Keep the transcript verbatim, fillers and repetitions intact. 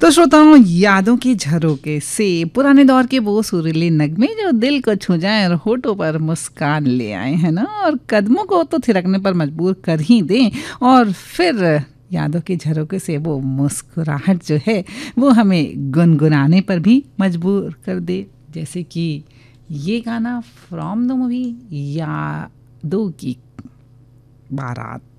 तो श्रोताओं, यादों के झरोके से पुराने दौर के वो सुरीले नगमे जो दिल को छू जाएं और होठों पर मुस्कान ले आए हैं ना, और कदमों को तो थिरकने पर मजबूर कर ही दें, और फिर यादों के झरोके से वो मुस्कुराहट जो है वो हमें गुनगुनाने पर भी मजबूर कर दे। जैसे कि ये गाना फ्रॉम द मूवी यादों की बारात।